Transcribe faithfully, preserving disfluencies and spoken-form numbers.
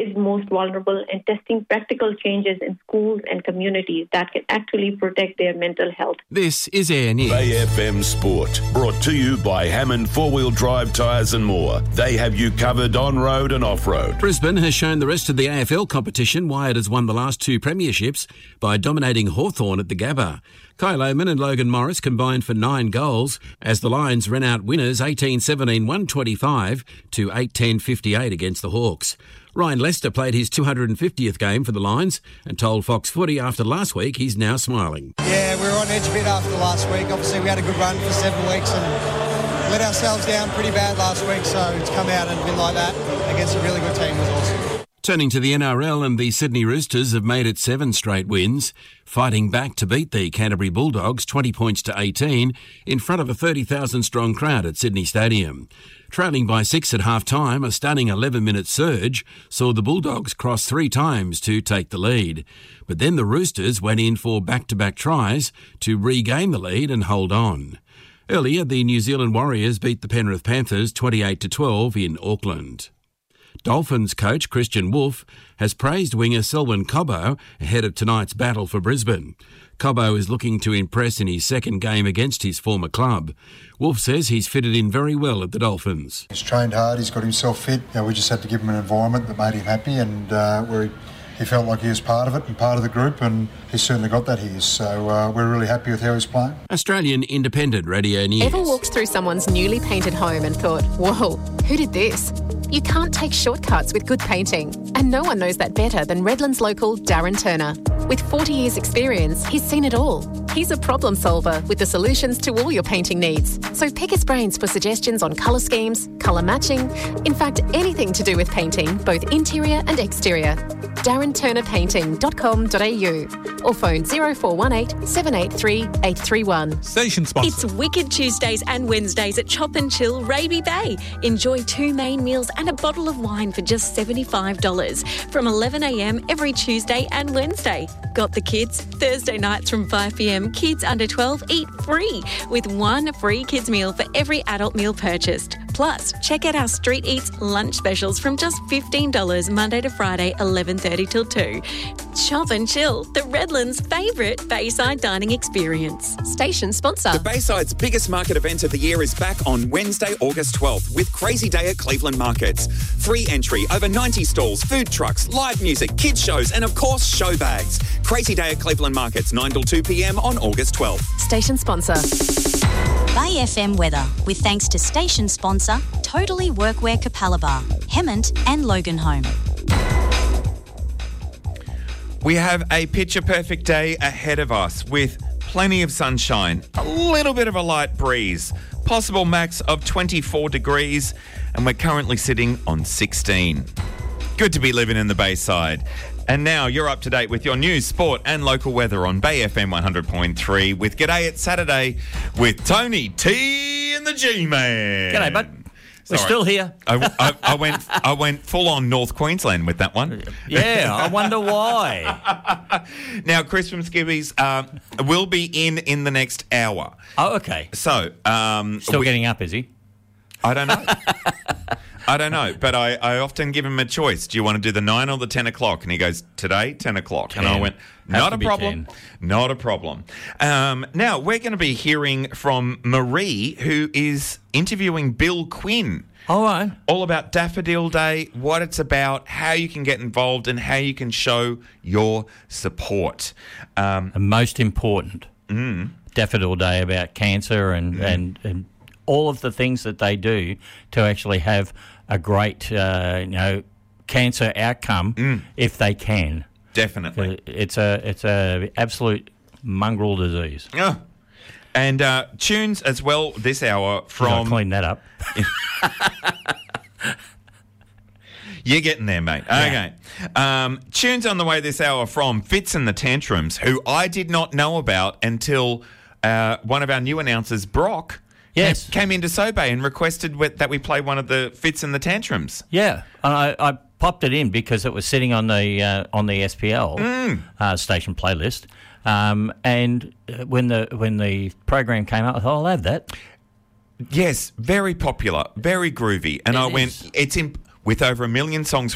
is most vulnerable and testing practical changes in schools and communities that can actually protect their mental health. This is Air News. Bay F M Sport, brought to you by Hammond Four-Wheel Drive Tyres and More. They have you covered on-road and off-road. Brisbane has shown the rest of the A F L competition why it has won the last two premierships by dominating Hawthorn at the Gabba. Kai Lohman and Logan Morris combined for nine goals as the Lions ran out winners eighteen seventeen one twenty-five to eight ten fifty-eight against the Hawks. Ryan Lester played his two hundred fiftieth game for the Lions and told Fox Footy after last week he's now smiling. Yeah, we were on edge a bit after last week. Obviously we had a good run for seven weeks and let ourselves down pretty bad last week, so to come out and win like that against a really good team was awesome. Turning to the N R L, and the Sydney Roosters have made it seven straight wins, fighting back to beat the Canterbury Bulldogs twenty points to eighteen in front of a thirty thousand strong crowd at Sydney Stadium. Trailing by six at half-time, a stunning eleven-minute surge saw the Bulldogs cross three times to take the lead. But then the Roosters went in for back-to-back tries to regain the lead and hold on. Earlier, the New Zealand Warriors beat the Penrith Panthers twenty-eight to twelve in Auckland. Dolphins coach Christian Wolf has praised winger Selwyn Cobbo ahead of tonight's battle for Brisbane. Cobbo is looking to impress in his second game against his former club. Wolf says he's fitted in very well at the Dolphins. He's trained hard, he's got himself fit. You know, we just had to give him an environment that made him happy and uh, where he, he felt like he was part of it and part of the group, and he's certainly got that here. So uh, we're really happy with how he's playing. Australian Independent Radio News. Ever walked through someone's newly painted home and thought, whoa, who did this? You can't take shortcuts with good painting, and no one knows that better than Redlands local Darren Turner. With forty years experience, he's seen it all. He's a problem solver with the solutions to all your painting needs. So pick his brains for suggestions on colour schemes, colour matching, in fact anything to do with painting, both interior and exterior. darren turner painting dot com dot a u or phone zero four one eight seven eight three eight three one. Station sponsor. It's Wicked Tuesdays and Wednesdays at Chop and Chill Raby Bay. Enjoy two main meals and a bottle of wine for just seventy-five dollars from eleven a m every Tuesday and Wednesday. Got the kids? Thursday nights from five p m, kids under twelve eat free with one free kids meal for every adult meal purchased. Plus, check out our Street Eats lunch specials from just fifteen dollars Monday to Friday, eleven thirty till two. Chop and Chill, the Redlands' favourite Bayside dining experience. Station sponsor. The Bayside's biggest market event of the year is back on Wednesday, August twelfth with Crazy Day at Cleveland Markets. Free entry, over ninety stalls, food trucks, live music, kids shows and of course show bags. Crazy Day at Cleveland Markets, nine till two p m on August twelfth. Station sponsor. Bay F M weather with thanks to station sponsor Totally Workwear Capalaba, Hemmant and Loganholme. We have a picture-perfect day ahead of us with plenty of sunshine, a little bit of a light breeze, possible max of twenty-four degrees, and we're currently sitting on sixteen. Good to be living in the Bayside. And now you're up to date with your news, sport and local weather on Bay F M one hundred point three with G'day It's Saturday with Tony T and the G-Man. G'day, bud. We're Sorry. still here. I, I, I went I went full on North Queensland with that one. Yeah, I wonder why. Now, Chris from Skibbies um, will be in in the next hour. Oh, okay. So, um, Still we, getting up, is he? I don't know. I don't know, but I, I often give him a choice. Do you want to do the nine or the ten o'clock? And he goes, today, ten o'clock. ten. And I went, Has not to a be problem. ten. Not a problem. Um, now, we're going to be hearing from Marie, who is interviewing Bill Quinn. All right. All about Daffodil Day, what it's about, how you can get involved and how you can show your support. Um, and most important, mm. Daffodil Day about cancer and, Mm. and, and all of the things that they do to actually have a great, uh, you know, cancer outcome Mm. if they can. Definitely. It's a it's a absolute mongrel disease. Oh. And uh, tunes as well this hour from... I'll clean that up. You're getting there, mate. Okay. Yeah. Um, tunes on the way this hour from Fitz and the Tantrums, who I did not know about until uh, one of our new announcers, Brock, yes. came, came into Sobey and requested w- that we play one of the Fitz and the Tantrums. Yeah. And I, I popped it in because it was sitting on the uh, on the S P L mm. uh, station playlist. Um, and when the when the program came out, I thought, I'll have that. Yes, very popular, very groovy. And It I is. went, it's in, with over a million songs